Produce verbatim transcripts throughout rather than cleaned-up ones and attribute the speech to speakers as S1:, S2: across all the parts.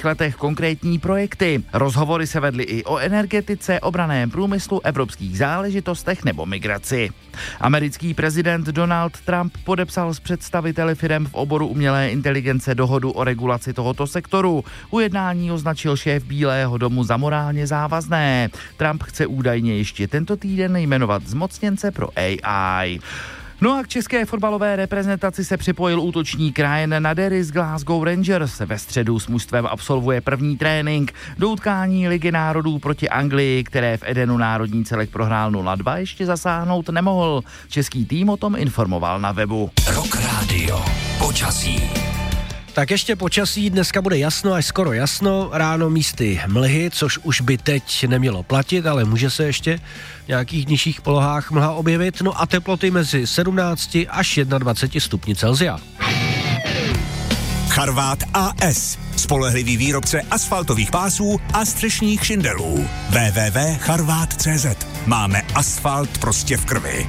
S1: příštích letech konkrétní projekty. Rozhovory se vedly i o energetice, obraném průmyslu, evropských záležitostech nebo migraci. Americký prezident Donald Trump podepsal s představiteli firem v oboru umělé inteligence dohodu o regulaci tohoto sektoru. Ujednání označil šéf Bílého domu za morálně závazné. Trump chce údajně ještě tento týden jmenovat zmocněnce pro A I. No a k české fotbalové reprezentaci se připojil útočník Ryan Nadery z Glasgow Rangers. Ve středu s mužstvem absolvuje první trénink. Do utkání Ligy národů proti Anglii, které v Edenu národní celek prohrál nula dva, ještě zasáhnout nemohl. Český tým o tom informoval na webu.
S2: Rock Radio. Počasí.
S3: Tak ještě počasí, dneska bude jasno až skoro jasno, ráno místy mlhy, což už by teď nemělo platit, ale může se ještě v nějakých nižších polohách mlha objevit, no a teploty mezi sedmnácti až dvaceti jedna stupni Celsia.
S4: Charvát A S, spolehlivý výrobce asfaltových pásů a střešních šindelů. w w w tečka charvát tečka cé zet. Máme asfalt prostě v krvi.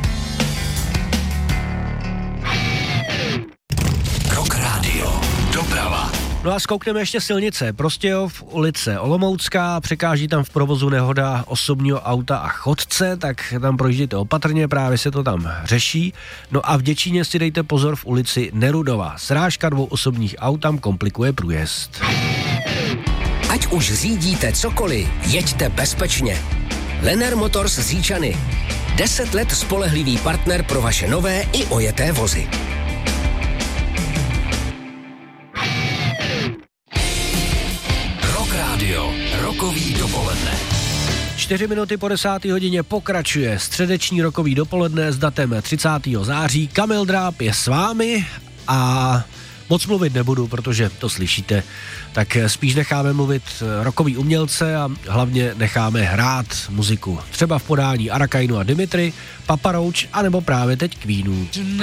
S2: Rock Radio. Doprava.
S3: No a zkoukneme ještě silnice. Prostějov, ulice Olomoucká, překáží tam v provozu nehoda osobního auta a chodce, tak tam projíždějte opatrně, právě se to tam řeší. No a v Děčíně si dejte pozor v ulici Nerudova. Srážka dvou osobních aut tam komplikuje průjezd.
S2: Ať už řídíte cokoliv, jeďte bezpečně. Lenner Motors z Říčany. Deset let spolehlivý partner pro vaše nové i ojeté vozy. Rokový dopoledne.
S3: Čtyři minuty po desáté hodině pokračuje středeční rokový dopoledne s datem třicátého září. Kamil Dráb je s vámi a moc mluvit nebudu, protože to slyšíte, tak spíš necháme mluvit rokový umělce a hlavně necháme hrát muziku. Třeba v podání Arakainu a Dimitri, Papa Roach, anebo právě teď Queenů.